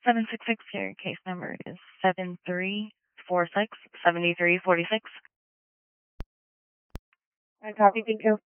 766, your case number is 7346 7346. I copy, thank you.